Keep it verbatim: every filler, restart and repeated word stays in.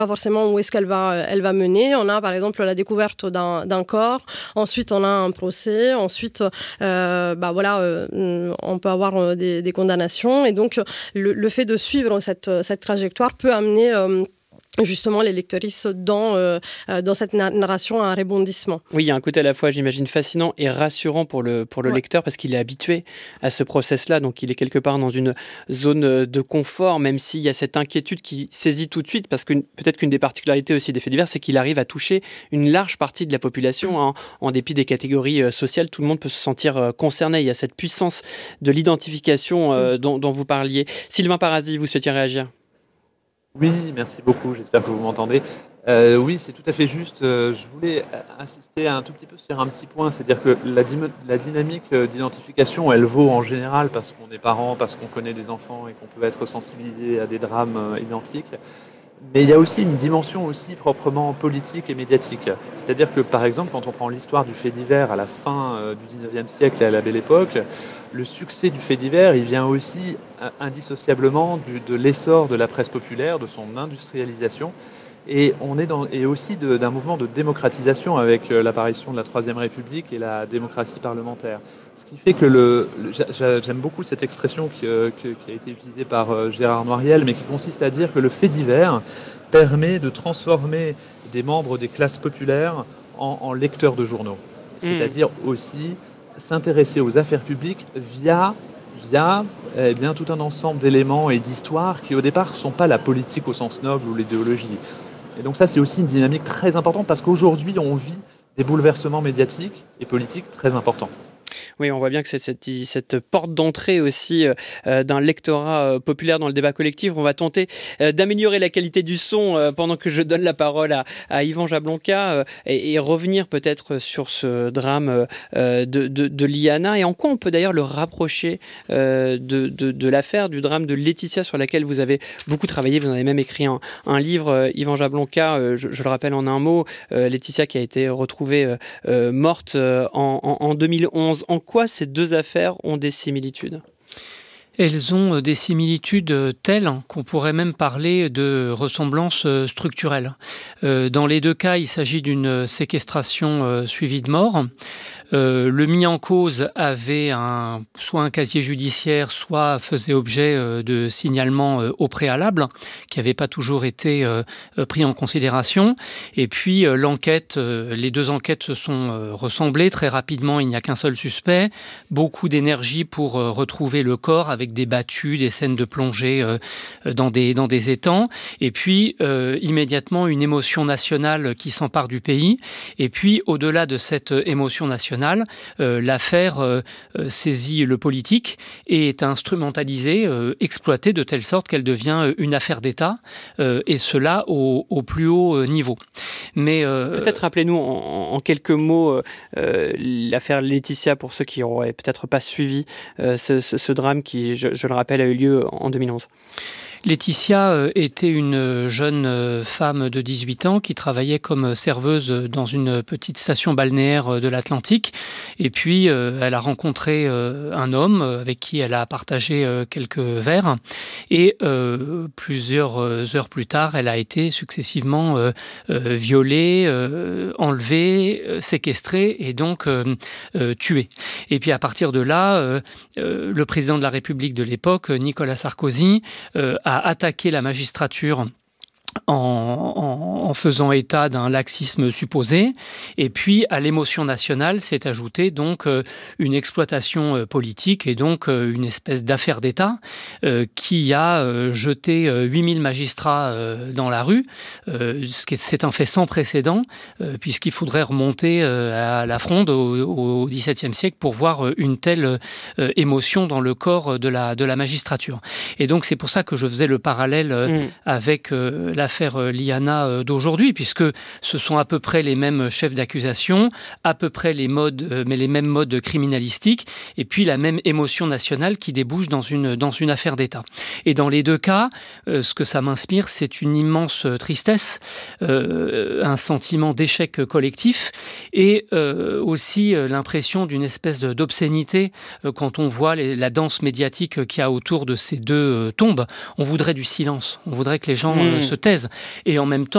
pas forcément où est-ce qu'elle va, elle va mener. On a par exemple la découverte d'un, d'un corps, ensuite on a un procès, ensuite euh, bah voilà, euh, on peut avoir des, des condamnations, et donc le, le fait de suivre cette, cette trajectoire peut amener euh, justement les lectrices dans, euh, dans cette narration à un rebondissement. Oui, il y a un côté à la fois, j'imagine, fascinant et rassurant pour le, pour le ouais. lecteur, parce qu'il est habitué à ce process-là, donc il est quelque part dans une zone de confort, même s'il y a cette inquiétude qui saisit tout de suite, parce que peut-être qu'une des particularités aussi des faits divers, c'est qu'il arrive à toucher une large partie de la population, hein. En dépit des catégories sociales, tout le monde peut se sentir concerné. Il y a cette puissance de l'identification euh, dont, dont vous parliez. Sylvain Parasi, vous souhaitiez réagir ? Oui, merci beaucoup, j'espère que vous m'entendez. Euh, oui, c'est tout à fait juste. Euh, je voulais insister un tout petit peu sur un petit point, c'est-à-dire que la, dy- la dynamique d'identification, elle vaut en général parce qu'on est parent, parce qu'on connaît des enfants et qu'on peut être sensibilisé à des drames euh, identiques. Mais il y a aussi une dimension aussi proprement politique et médiatique. C'est-à-dire que, par exemple, quand on prend l'histoire du fait divers à la fin euh, du dix-neuvième siècle et à la Belle Époque, le succès du fait divers, il vient aussi euh, indissociablement du, de l'essor de la presse populaire, de son industrialisation. Et on est dans, et aussi de, d'un mouvement de démocratisation avec euh, l'apparition de la Troisième République et la démocratie parlementaire. Ce qui fait que le, le j'a, j'aime beaucoup cette expression qui, euh, qui, qui a été utilisée par euh, Gérard Noiriel, mais qui consiste à dire que le fait divers permet de transformer des membres des classes populaires en, en lecteurs de journaux. C'est-à-dire mmh. aussi s'intéresser aux affaires publiques via via eh bien, tout un ensemble d'éléments et d'histoires qui au départ ne sont pas la politique au sens noble ou l'idéologie. Et donc ça, c'est aussi une dynamique très importante parce qu'aujourd'hui, on vit des bouleversements médiatiques et politiques très importants. Oui, on voit bien que c'est cette, cette porte d'entrée aussi euh, d'un lectorat euh, populaire dans le débat collectif. On va tenter euh, d'améliorer la qualité du son euh, pendant que je donne la parole à, à Yvan Jablonka euh, et, et revenir peut-être sur ce drame euh, de, de, de Liana, et en quoi on peut d'ailleurs le rapprocher euh, de, de, de l'affaire, du drame de Laetitia sur laquelle vous avez beaucoup travaillé. Vous en avez même écrit un, un livre, euh, Yvan Jablonka, euh, je, je le rappelle en un mot, euh, Laetitia qui a été retrouvée euh, euh, morte euh, en, en, en deux mille onze. En quoi ces deux affaires ont des similitudes ? Elles ont des similitudes telles qu'on pourrait même parler de ressemblances structurelles. Dans les deux cas, il s'agit d'une séquestration suivie de mort. Euh, le mis en cause avait un, soit un casier judiciaire, soit faisait objet euh, de signalements euh, au préalable, qui n'avaient pas toujours été euh, pris en considération. Et puis euh, l'enquête, euh, les deux enquêtes se sont euh, ressemblées très rapidement. Il n'y a qu'un seul suspect. Beaucoup d'énergie pour euh, retrouver le corps avec des battues, des scènes de plongée euh, dans des dans des étangs. Et puis euh, immédiatement une émotion nationale qui s'empare du pays. Et puis au-delà de cette émotion nationale, Euh, l'affaire euh, saisit le politique et est instrumentalisée, euh, exploitée de telle sorte qu'elle devient une affaire d'État, euh, et cela au, au plus haut niveau. Mais euh, peut-être rappelez-nous en, en quelques mots euh, l'affaire Laetitia pour ceux qui n'auraient peut-être pas suivi euh, ce, ce, ce drame qui, je, je le rappelle, a eu lieu en deux mille onze. Laetitia était une jeune femme de dix-huit ans qui travaillait comme serveuse dans une petite station balnéaire de l'Atlantique. Et puis, elle a rencontré un homme avec qui elle a partagé quelques verres. Et euh, plusieurs heures plus tard, elle a été successivement euh, violée, euh, enlevée, séquestrée et donc euh, euh, tuée. Et puis, à partir de là, euh, euh, le président de la République de l'époque, Nicolas Sarkozy, euh, a a attaqué la magistrature En, en, en faisant état d'un laxisme supposé. Et puis, à l'émotion nationale s'est ajoutée donc euh, une exploitation euh, politique et donc euh, une espèce d'affaire d'État euh, qui a euh, jeté euh, huit mille magistrats euh, dans la rue. Euh, ce qui est, c'est un fait sans précédent, euh, puisqu'il faudrait remonter euh, à la Fronde au, au dix-septième siècle pour voir euh, une telle euh, émotion dans le corps de la, de la magistrature. Et donc, c'est pour ça que je faisais le parallèle euh, mmh. avec euh, l'affaire Liana d'aujourd'hui, puisque ce sont à peu près les mêmes chefs d'accusation, à peu près les modes, mais les mêmes modes criminalistiques, et puis la même émotion nationale qui débouche dans une, dans une affaire d'État. Et dans les deux cas, euh, ce que ça m'inspire, c'est une immense tristesse, euh, un sentiment d'échec collectif, et euh, aussi euh, l'impression d'une espèce de, d'obscénité euh, quand on voit les, la danse médiatique qu'il y a autour de ces deux euh, tombes. On voudrait du silence, on voudrait que les gens euh, mmh. se taisent. Et en même temps,